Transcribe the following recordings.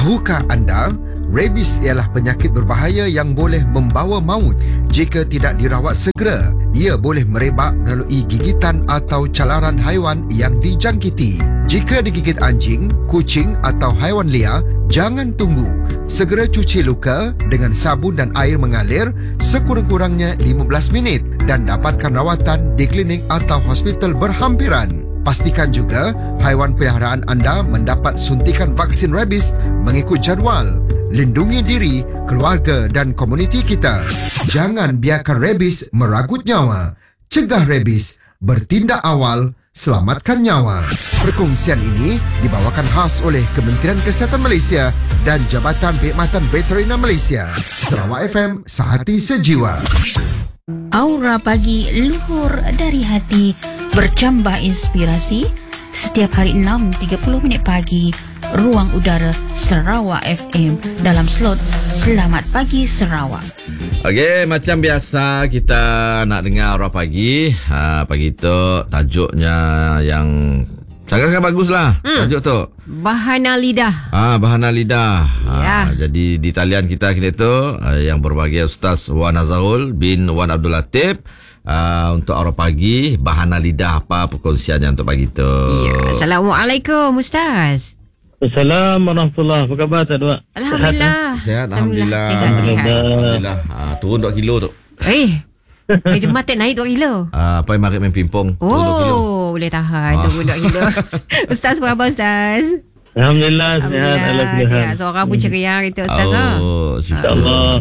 Tahukah anda, rabies ialah penyakit berbahaya yang boleh membawa maut jika tidak dirawat segera. Ia boleh merebak melalui gigitan atau calaran haiwan yang dijangkiti. Jika digigit anjing, kucing atau haiwan liar, jangan tunggu. Segera cuci luka dengan sabun dan air mengalir sekurang-kurangnya 15 minit dan dapatkan rawatan di klinik atau hospital berhampiran. Pastikan juga haiwan peliharaan anda mendapat suntikan vaksin rabies mengikut jadual. Lindungi diri, keluarga dan komuniti kita. Jangan biarkan rabies meragut nyawa. Cegah rabies, bertindak awal, selamatkan nyawa. Perkongsian ini dibawakan khas oleh Kementerian Kesihatan Malaysia dan Jabatan Perkhidmatan Veteriner Malaysia. Sarawak FM, sehati sejiwa. Aura pagi luhur dari hati, bercambah inspirasi. Setiap hari 6.30 pagi, Ruang Udara Sarawak FM dalam slot Selamat Pagi Sarawak. Okey, macam biasa kita nak dengar Aura Pagi. Pagi tu tajuknya yang sangat-sangat baguslah. Tajuk tu Bahana lidah. Bahana lidah. Ya. Jadi di talian kita kini tu yang berbahagia Ustaz Wan Azharul bin Wan Abdul Latif. Untuk Aura Pagi, bahana lidah apa perkongsiannya untuk pagi tu. Ya. Assalamualaikum Ustaz. Assalamualaikum warahmatullahi wabarakatuh. Apa khabar tak dua? Alhamdulillah. Sihat, Alhamdulillah. Alhamdulillah. Turun 2 kilo tu. Jemaat naik 2 kilo. Apa yang marik main pingpong. Turun 2 kilo. Boleh tahan. Turun 2 kilo. Ustaz, apa khabar Ustaz? Alhamdulillah sihat. Alhamdulillah. Seorang pun ceria itu Ustaz. Alhamdulillah.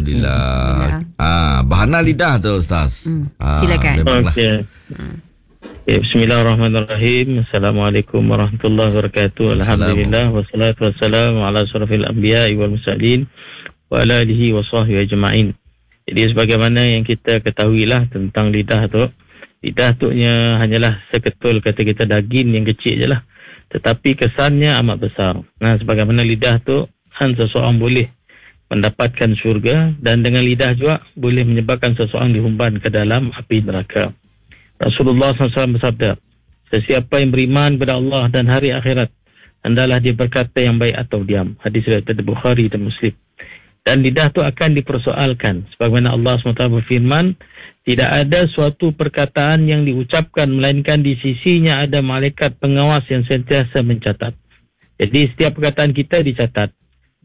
Bahana lidah tu Ustaz. Silakan. Okey. Bismillahirrahmanirrahim. Assalamualaikum warahmatullahi wabarakatuh. Alhamdulillah wassalatu wassalamu ala asyrafil anbiya'i wal mursalin wa ala alihi wa sahbihi ajma'in. Jadi sebagaimana yang kita ketahuilah tentang lidah tu, lidah tu hanyalah seketul kata kita daging yang kecil je lah, tetapi kesannya amat besar. Sebagaimana lidah tu seseorang boleh mendapatkan syurga, dan dengan lidah juga boleh menyebabkan seseorang dihumban ke dalam api neraka. Rasulullah SAW bersabda, sesiapa yang beriman kepada Allah dan hari akhirat, hendaklah dia berkata yang baik atau diam. Hadis riwayat Bukhari dan Muslim. Dan lidah tu akan dipersoalkan. Sebagaimana Allah SWT berfirman, tidak ada suatu perkataan yang diucapkan melainkan di sisinya ada malaikat pengawas yang sentiasa mencatat. Jadi setiap perkataan kita dicatat.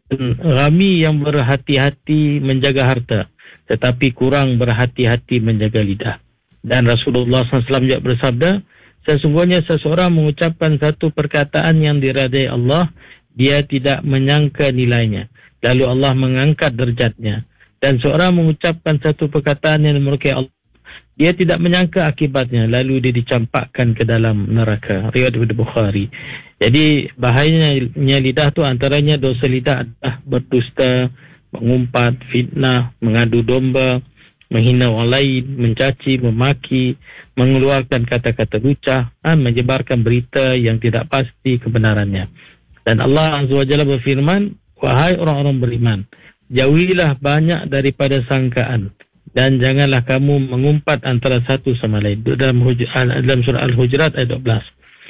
Ramai yang berhati-hati menjaga harta, tetapi kurang berhati-hati menjaga lidah. Dan Rasulullah SAW juga bersabda, sesungguhnya seseorang mengucapkan satu perkataan yang diridai Allah, dia tidak menyangka nilainya, lalu Allah mengangkat derajatnya. Dan seorang mengucapkan satu perkataan yang dimurkai Allah, dia tidak menyangka akibatnya, lalu dia dicampakkan ke dalam neraka. Riwayat Bukhari. Jadi bahayanya lidah tu antaranya dosa lidah adalah berdusta, mengumpat, fitnah, mengadu domba, menghina orang lain, mencaci, memaki, mengeluarkan kata-kata lucah, menyebarkan berita yang tidak pasti kebenarannya. Dan Allah Azza wa Jalla berfirman, wahai orang-orang beriman, jauhilah banyak daripada sangkaan dan janganlah kamu mengumpat antara satu sama lain. Dalam surah Al-Hujurat ayat 12.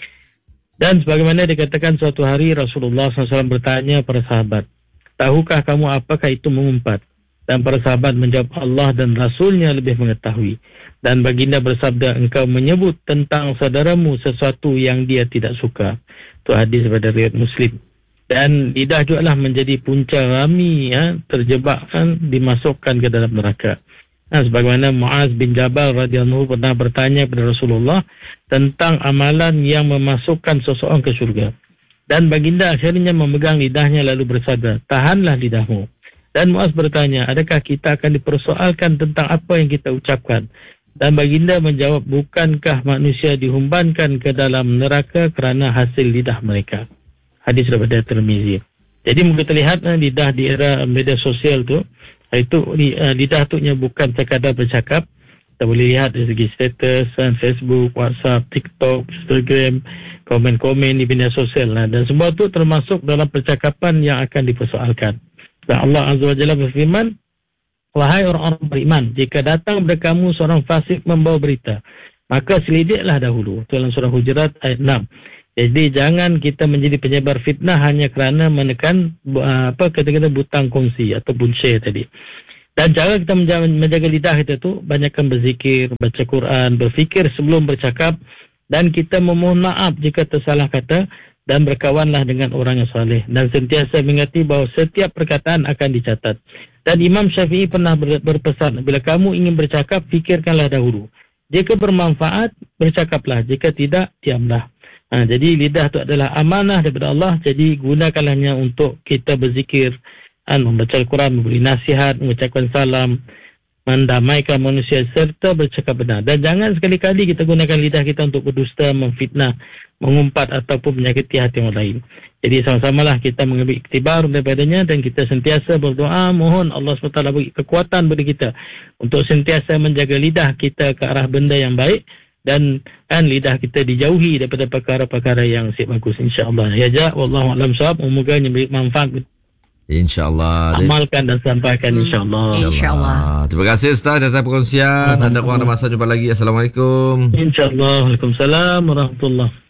Dan sebagaimana dikatakan suatu hari Rasulullah SAW bertanya para sahabat, tahukah kamu apakah itu mengumpat? Dan para sahabat menjawab, Allah dan Rasulnya lebih mengetahui. Dan baginda bersabda, engkau menyebut tentang saudaramu sesuatu yang dia tidak suka. Itu hadis daripada riwayat Muslim. Dan lidah juga lah menjadi punca rami terjebak dimasukkan ke dalam neraka. Sebagaimana Muaz bin Jabal radhiyallahu pernah bertanya kepada Rasulullah tentang amalan yang memasukkan seseorang ke syurga. Dan baginda akhirnya memegang lidahnya lalu bersabda, tahanlah lidahmu. Dan Muaz bertanya, adakah kita akan dipersoalkan tentang apa yang kita ucapkan? Dan baginda menjawab, bukankah manusia dihumbankan ke dalam neraka kerana hasil lidah mereka? Hadis daripada Tirmizi. Jadi mungkin terlihat lidah di era media sosial tu, itu lidah tu bukan sekadar bercakap. Kita boleh lihat dari segi status, Facebook, WhatsApp, TikTok, Instagram, komen-komen di media sosial. Dan semua tu termasuk dalam percakapan yang akan dipersoalkan. Dan Allah Azza wa Jalla berfirman, wahai orang-orang beriman, jika datang kepada kamu seorang fasik membawa berita, maka selidiklah dahulu. Itu dalam surah Hujurat ayat 6. Jadi jangan kita menjadi penyebar fitnah hanya kerana menekan kata-kata butang kongsi ataupun share tadi. Dan cara kita menjaga lidah kita tu, banyakkan berzikir, baca Quran, berfikir sebelum bercakap, dan kita memohon maaf jika tersalah kata, dan berkawanlah dengan orang yang saleh, dan sentiasa mengerti bahawa setiap perkataan akan dicatat. Dan Imam Syafi'i pernah berpesan, bila kamu ingin bercakap, fikirkanlah dahulu. Jika bermanfaat, bercakaplah. Jika tidak, diamlah. Jadi lidah itu adalah amanah daripada Allah. Jadi gunakanlahnya untuk kita berzikir, membaca Al-Quran, memberi nasihat, mengucapkan salam, mendamaikan manusia serta bercakap benar. Dan jangan sekali-kali kita gunakan lidah kita untuk berdusta, memfitnah, mengumpat ataupun menyakiti hati orang lain. Jadi sama-samalah kita mengambil iktibar daripadanya, dan kita sentiasa berdoa, mohon Allah SWT beri kekuatan bagi kita untuk sentiasa menjaga lidah kita ke arah benda yang baik, dan lidah kita dijauhi daripada perkara-perkara yang tidak bagus, insya-Allah. Ya, wallahu a'lam bissawab. Semoga memberi manfaat, InsyaAllah. amalkan dan sampaikan, insya-Allah. InsyaAllah. Terima kasih Ustaz atas perkongsian. Anda kurang ada masa, jumpa lagi. Assalamualaikum. Insya-Allah. Waalaikumsalam warahmatullahi